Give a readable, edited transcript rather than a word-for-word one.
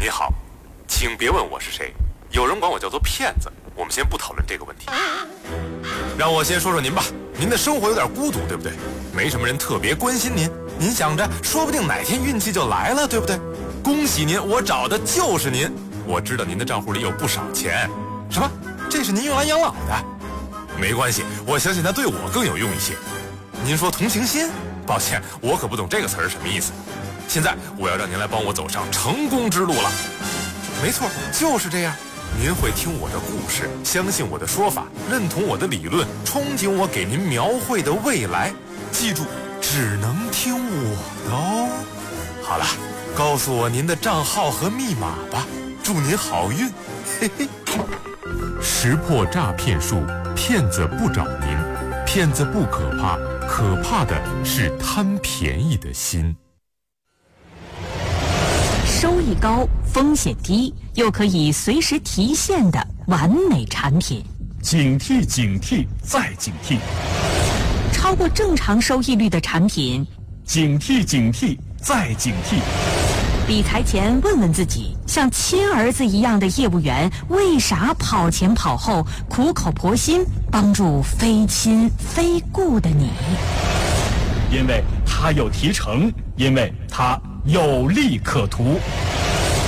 你好，请别问我是谁，有人管我叫做骗子，我们先不讨论这个问题。让我先说说您吧，您的生活有点孤独，对不对？没什么人特别关心您，您想着说不定哪天运气就来了，对不对？恭喜您，我找的就是您。我知道您的账户里有不少钱。什么？这是您用来养老的？没关系，我相信它对我更有用一些。您说同情心？抱歉，我可不懂这个词儿什么意思。现在我要让您来帮我走上成功之路了。没错，就是这样。您会听我的故事，相信我的说法，认同我的理论，憧憬我给您描绘的未来。记住，只能听我的哦。好了，告诉我您的账号和密码吧，祝您好运。嘿嘿。 识破诈骗术，骗子不找您，骗子不可怕，可怕的是贪便宜的心。 收益高，风险低，又可以随时提现的完美产品。 警惕警惕再警惕， 超过正常收益率的产品。 警惕警惕再警惕。 理财前问问自己，像亲儿子一样的业务员为啥跑前跑后，苦口婆心帮助非亲非故的你？ 因为他有提成，因为他有利可图。